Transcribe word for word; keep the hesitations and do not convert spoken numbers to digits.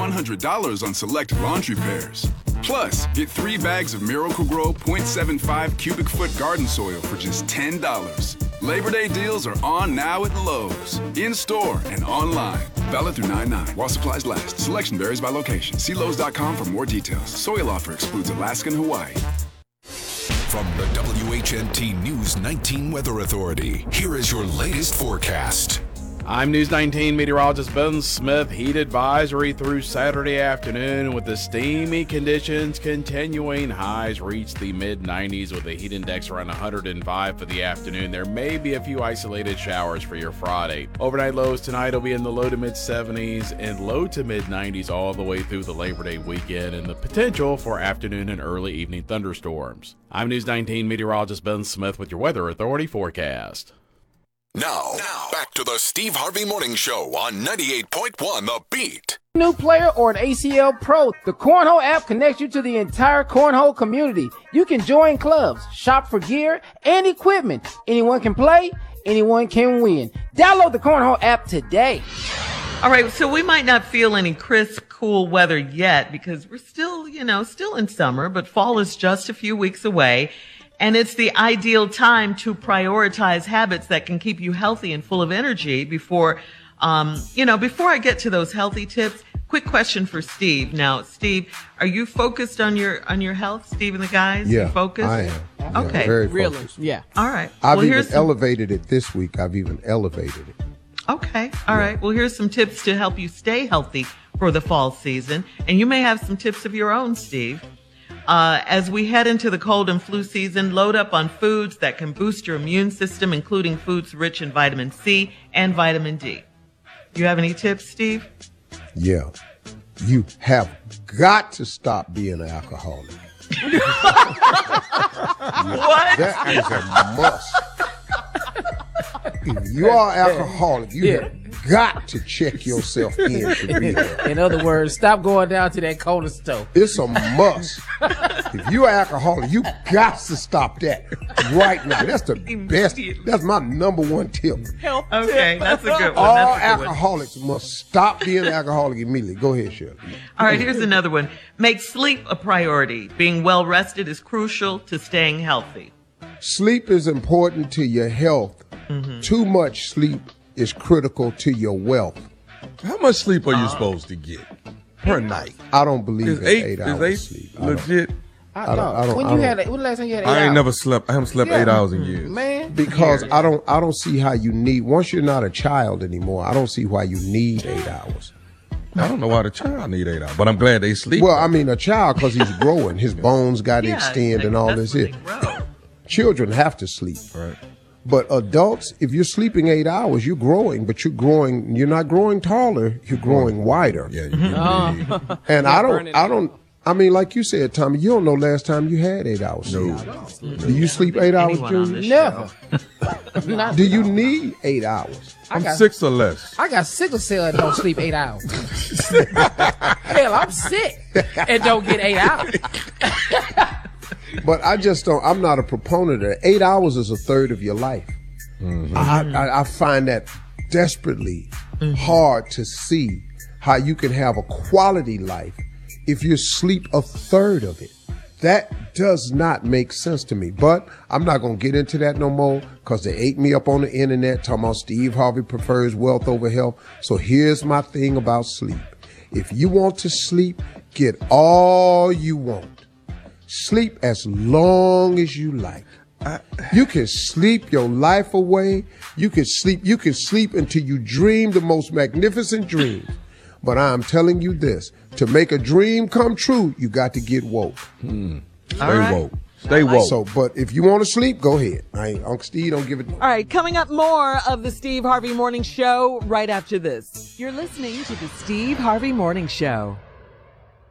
one hundred dollars on select laundry pairs. Plus, get three bags of Miracle-Gro point seven five cubic foot garden soil for just ten dollars. Labor Day deals are on now at Lowe's. In-store and online. Valid through nine nine while supplies last. Selection varies by location. See Lowe's dot com for more details. Soil offer excludes Alaska and Hawaii. From the W H N T News nineteen Weather Authority, here is your latest forecast. I'm News nineteen meteorologist Ben Smith. Heat advisory through Saturday afternoon with the steamy conditions continuing. Highs reach the mid nineties with a heat index around one hundred five for the afternoon. There may be a few isolated showers for your Friday. Overnight lows tonight will be in the low to mid seventies and low to mid nineties all the way through the Labor Day weekend, and the potential for afternoon and early evening thunderstorms. I'm News nineteen meteorologist Ben Smith with your Weather Authority forecast. Now, now, back to the Steve Harvey Morning Show on ninety-eight point one The Beat. New player or an A C L pro, the Cornhole app connects you to the entire Cornhole community. You can join clubs, shop for gear and equipment. Anyone can play, anyone can win. Download the Cornhole app today. All right, so we might not feel any crisp, cool weather yet because we're still, you know, still in summer, but fall is just a few weeks away. And it's the ideal time to prioritize habits that can keep you healthy and full of energy before, um, you know, before I get to those healthy tips. Quick question for Steve. Now, Steve, are you focused on your, on your health, Steve and the guys? Yeah, you focused? I am. Yeah, okay. very Really? focused. Yeah. All right. I've well, even here's some... elevated it this week. I've even elevated it. Okay. All yeah. right. Well, here's some tips to help you stay healthy for the fall season. And you may have some tips of your own, Steve. Uh, as we head into the cold and flu season, load up on foods that can boost your immune system, including foods rich in vitamin C and vitamin D. Do you have any tips, Steve? Yeah. You have got to stop being an alcoholic. What? That is a must. If you are alcoholic, you Yeah. have got to check yourself in to be there. In other words, stop going down to that corner store. It's a must. If you're alcoholic, you got to stop that right now. That's the best. That's my number one tip. Okay, that's a good one. All That's a good one. alcoholics must stop being alcoholic immediately. Go ahead, Shirley. All right, here's another one. Make sleep a priority. Being well rested is crucial to staying healthy. Sleep is important to your health. Mm-hmm. Too much sleep is critical to your wealth. How much sleep are you supposed to get per night? I don't believe Is in eight, eight, is hours eight of sleep. I don't- legit? I, I don't- know. I don't- when I you don't- had, when the last time you had eight I ain't hours? never slept. I haven't slept Yeah. eight hours in years. Man. Because I don't, I don't see how you need. Once you're not a child anymore, I don't see why you need eight hours. I don't know why the child need eight hours, but I'm glad they sleep. Well, I mean, a child because he's growing, his bones got to Yeah, extend and all that's this. when Here, they grow. children have to sleep. right. But adults, if you're sleeping eight hours, you're growing, but you're growing, you're not growing taller, you're growing wider. Yeah, you Oh. And I don't, burning I it. don't, I mean, like you said, Tommy, you don't know last time you had eight hours. No. sleep. Do you sleep eight hours, Anyone on Junior? this Never. Not- Do you need eight hours? I I'm got, six or less. I got sickle cell and don't sleep eight hours. Hell, I'm sick and don't get eight hours. But I just don't, I'm not a proponent of that. Eight hours is a third of your life. I, I, I find that desperately hard to see how you can have a quality life if you sleep a third of it. That does not make sense to me. But I'm not going to get into that no more because they ate me up on the internet talking about Steve Harvey prefers wealth over health. So here's my thing about sleep. If you want to sleep, get all you want. Sleep as long as you like. You can sleep your life away. You can sleep. You can sleep until you dream the most magnificent dreams. But I'm telling you this, to make a dream come true, you got to get woke. Stay right. woke. Stay woke. So, but if you want to sleep, go ahead. I ain't, Uncle Steve don't give it. All right, coming up more of the Steve Harvey Morning Show right after this. You're listening to the Steve Harvey Morning Show.